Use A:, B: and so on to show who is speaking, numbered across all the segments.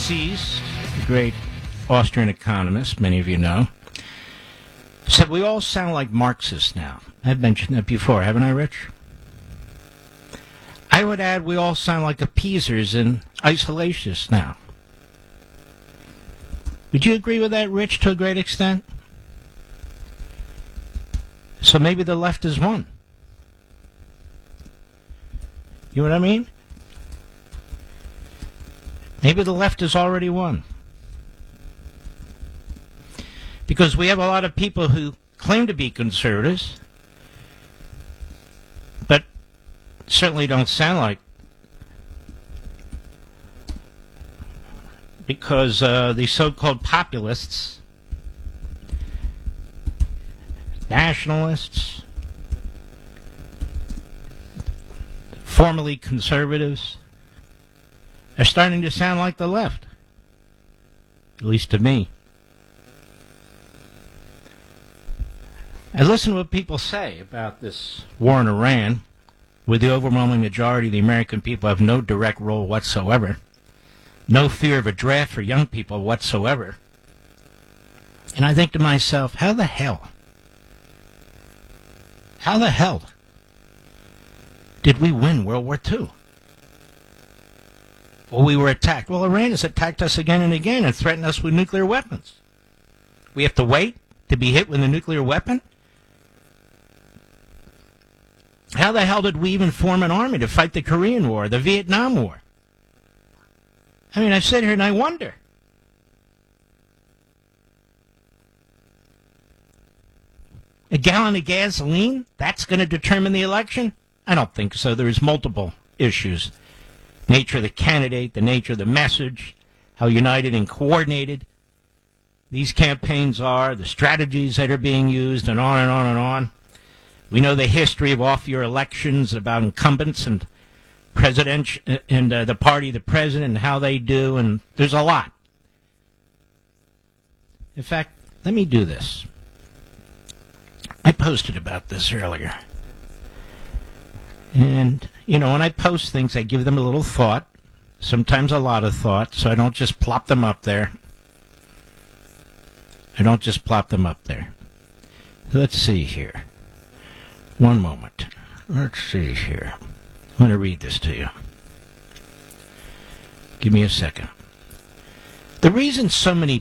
A: Mises, the great Austrian economist, many of you know, said we all sound like Marxists now. I've mentioned that before, haven't I, Rich? I would add we all sound like appeasers and isolationists now. Would you agree with that, Rich, to a great extent? So maybe the left has won. You know what I mean? Maybe the left has already won. Because we have a lot of people who claim to be conservatives, but certainly don't sound like, because the so-called populists, nationalists, formerly conservatives, are starting to sound like the left, at least to me. I listen to what people say about this war in Iran, where the overwhelming majority of the American people have no direct role whatsoever, no fear of a draft for young people whatsoever. And I think to myself, how the hell did we win World War II? Well, we were attacked. Well, Iran has attacked us again and again and threatened us with nuclear weapons. We have to wait to be hit with a nuclear weapon? How the hell did we even form an army to fight the Korean War, the Vietnam War? I mean, I sit here and I wonder. A gallon of gasoline, that's going to determine the election? I don't think so. There's multiple issues. Nature of the candidate, the nature of the message, how united and coordinated these campaigns are, the strategies that are being used, and on and on and on. We know the history of off-year elections about incumbents and president and the party of the president and how they do, and there's a lot. In fact, let me do this. I posted about this earlier. And, you know, when I post things, I give them a little thought, sometimes a lot of thought, so I don't just plop them up there. Let's see here. One moment. Let's see here. I'm going to read this to you. Give me a second. The reason so many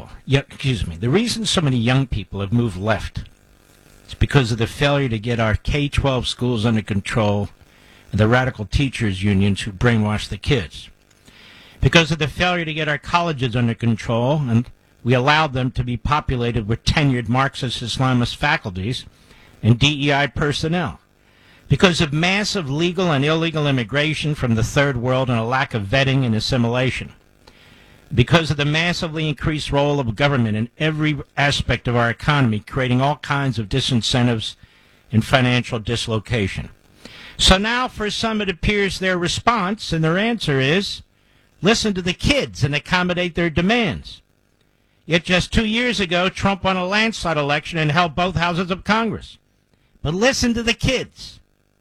A: young people have moved left is because of the failure to get our K-12 schools under control and the radical teachers unions who brainwash the kids. Because of the failure to get our colleges under control, and we allowed them to be populated with tenured Marxist Islamist faculties and DEI personnel. Because of massive legal and illegal immigration from the third world and a lack of vetting and assimilation. Because of the massively increased role of government in every aspect of our economy, creating all kinds of disincentives and financial dislocation. So now for some it appears their response and their answer is, listen to the kids and accommodate their demands. Yet just 2 years ago, Trump won a landslide election and held both houses of Congress. But listen to the kids.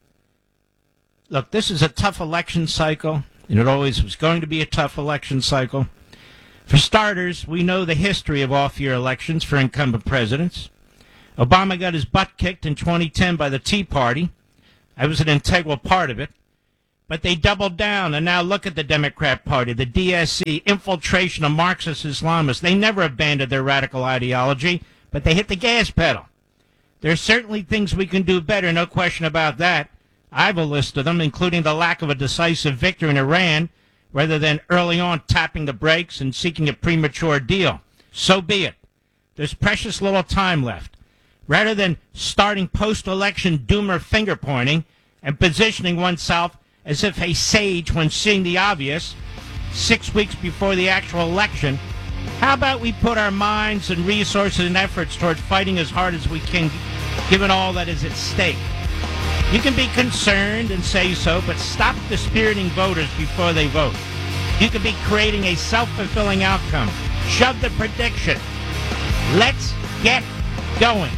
A: Look, this is a tough election cycle, and it always was going to be a tough election cycle. For starters, we know the history of off-year elections for incumbent presidents. Obama got his butt kicked in 2010 by the Tea Party. I was an integral part of it. But they doubled down, and now look at the Democrat Party, the DSC, infiltration of Marxist Islamists. They never abandoned their radical ideology, but they hit the gas pedal. There are certainly things we can do better, no question about that. I have a list of them, including the lack of a decisive victory in Iran, rather than early on tapping the brakes and seeking a premature deal. So be it. There's precious little time left. Rather than starting post-election doomer finger-pointing and positioning oneself as if a sage when seeing the obvious 6 weeks before the actual election, how about we put our minds and resources and efforts toward fighting as hard as we can, given all that is at stake? You can be concerned and say so, but stop dispiriting voters before they vote. You could be creating a self-fulfilling outcome. Shove the prediction. Let's get going.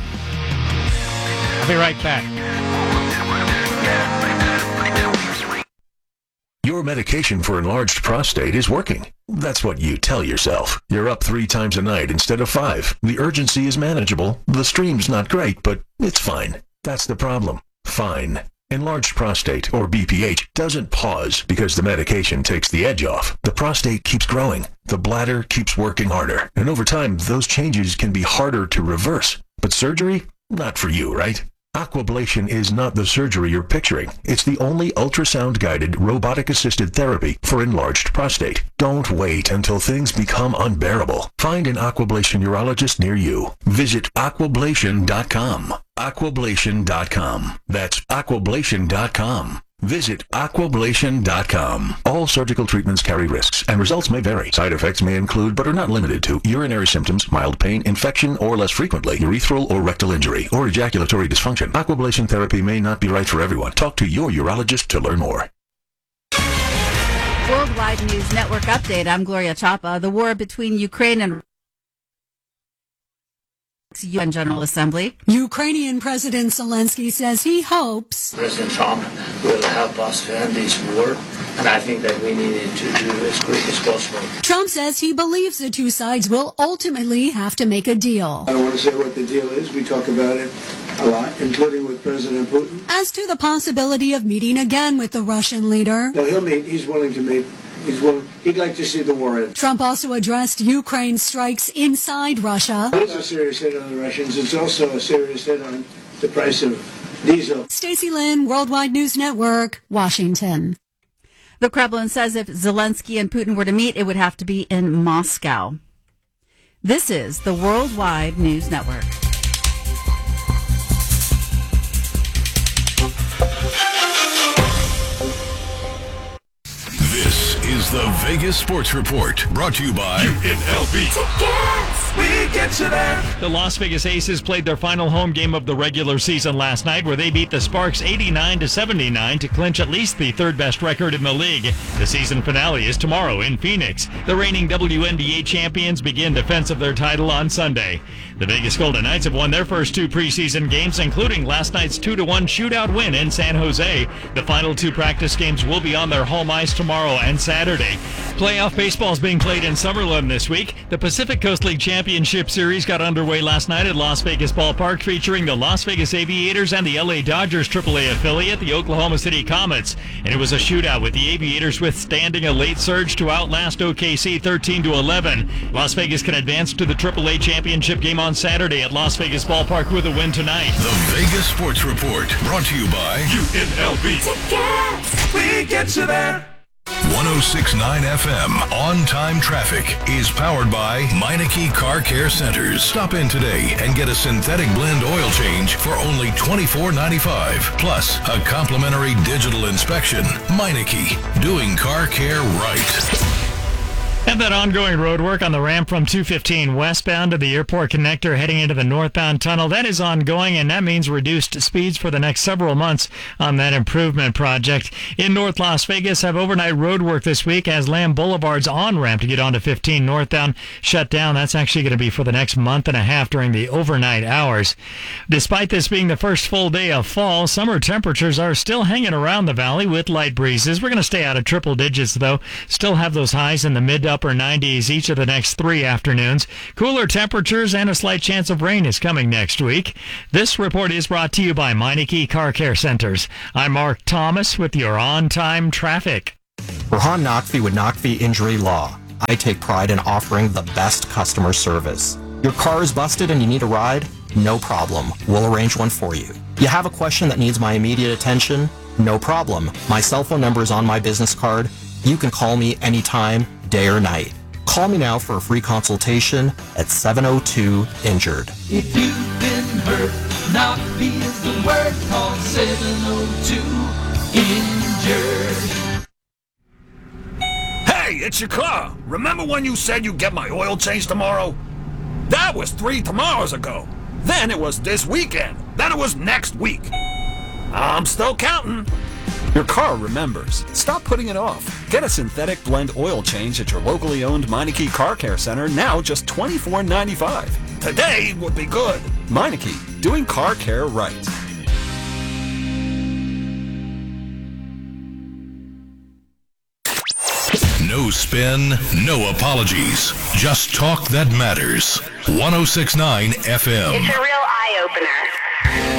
A: I'll be right back.
B: You're Your medication for enlarged prostate is working. That's what you tell yourself. You're up 3 times a night instead of 5. The urgency is manageable. The stream's not great, but it's fine. That's the problem. Fine. Enlarged prostate, or BPH, doesn't pause because the medication takes the edge off. The prostate keeps growing. The bladder keeps working harder. And over time, those changes can be harder to reverse. But surgery? Not for you, right? Aquablation is not the surgery you're picturing. It's the only ultrasound-guided, robotic-assisted therapy for enlarged prostate. Don't wait until things become unbearable. Find an Aquablation urologist near you. Visit aquablation.com. Aquablation.com. That's aquablation.com. Visit aquablation.com. All surgical treatments carry risks, and results may vary. Side effects may include, but are not limited to, urinary symptoms, mild pain, infection, or less frequently, urethral or rectal injury, or ejaculatory dysfunction. Aquablation therapy may not be right for everyone. Talk to your urologist to learn more.
C: Worldwide News Network update. I'm Gloria Chapa. The war between Ukraine and UN General Assembly.
D: Ukrainian President Zelensky says he hopes
E: President Trump will help us to end this war, and I think that we need to do as quick as possible.
D: Trump says he believes the two sides will ultimately have to make a deal.
F: I don't want to say what the deal is. We talk about it a lot, including with President Putin.
D: As to the possibility of meeting again with the Russian leader,
F: No, he'll meet. He's willing to meet. He'd like to see the war end.
D: Trump also addressed Ukraine's strikes inside Russia.
F: It's a serious hit on the Russians. It's also a serious hit on the price of diesel.
D: Stacey Lynn, Worldwide News Network, Washington.
C: The Kremlin says if Zelensky and Putin were to meet, it would have to be in Moscow. This is the Worldwide News Network.
G: This is the Vegas Sports Report, brought to you by UNLV.
H: We get you there. The Las Vegas Aces played their final home game of the regular season last night, where they beat the Sparks 89-79 to clinch at least the third best record in the league. The season finale is tomorrow in Phoenix. The reigning WNBA champions begin defense of their title on Sunday. The Vegas Golden Knights have won their first 2 preseason games, including last night's 2-1 shootout win in San Jose. The final 2 practice games will be on their home ice tomorrow and Saturday. Playoff baseball is being played in Summerlin this week. The Pacific Coast League Championship Series got underway last night at Las Vegas Ballpark, featuring the Las Vegas Aviators and the LA Dodgers AAA affiliate, the Oklahoma City Comets. And it was a shootout, with the Aviators withstanding a late surge to outlast OKC 13-11. Las Vegas can advance to the AAA Championship game on Saturday at Las Vegas Ballpark with a win tonight.
G: The Vegas Sports Report, brought to you by UNLV.
H: Tickets! We get you there.
G: 106.9 FM On-Time Traffic is powered by Meineke Car Care Centers. Stop in today and get a synthetic blend oil change for only $24.95. Plus, a complimentary digital inspection. Meineke, doing car care right.
H: And that ongoing road work on the ramp from 215 westbound to the airport connector heading into the northbound tunnel, that is ongoing, and that means reduced speeds for the next several months on that improvement project. In North Las Vegas, have overnight road work this week as Lamb Boulevard's on-ramp to get onto 15 northbound shut down. That's actually going to be for the next month and a half during the overnight hours. Despite this being the first full day of fall, summer temperatures are still hanging around the valley with light breezes. We're going to stay out of triple digits, though. Still have those highs in the mid to upper 90s each of the next 3 afternoons. Cooler temperatures and a slight chance of rain is coming next week. This report is brought to you by Meineke Car Care Centers. I'm Mark Thomas with your on-time traffic.
I: Rahan Naqvi with Naqvi Injury Law. I take pride in offering the best customer service. Your car is busted and you need a ride? No problem. We'll arrange one for you. You have a question that needs my immediate attention? No problem. My cell phone number is on my business card. You can call me anytime, day or night. Call me now for a free consultation at 702-INJURED.
J: If you've been hurt, Naqvi is the word. Call 702-INJURED.
K: Hey, it's your car. Remember when you said you'd get my oil change tomorrow? That was 3 tomorrows ago. Then it was this weekend. Then it was next week. I'm still counting.
L: Your car remembers. Stop putting it off. Get a synthetic blend oil change at your locally owned Meineke Car Care Center, now just $24.95.
K: Today would be good.
L: Meineke, doing car care right.
G: The 106.9 No spin, no apologies. Just talk that matters. 106.9 FM.
M: It's a real eye-opener.